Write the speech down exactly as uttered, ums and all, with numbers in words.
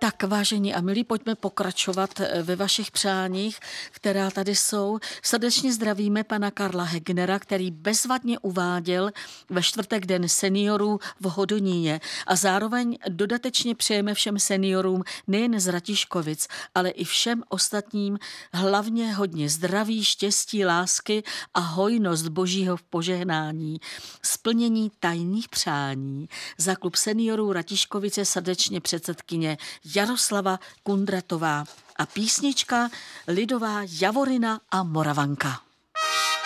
Tak, vážení a milí, pojďme pokračovat ve vašich přáních, která tady jsou. Srdečně zdravíme pana Karla Hegnera, který bezvadně uváděl ve čtvrtek den seniorů v Hodoníně a zároveň dodatečně přejeme všem seniorům nejen z Ratíškovic, ale i všem ostatním hlavně hodně zdraví, štěstí, lásky a hojnost božího požehnání, splnění tajných přání. Za klub seniorů Ratíškovice srdečně předsedkyně Jaroslava Kundratová a písnička lidová Javorina a Moravanka.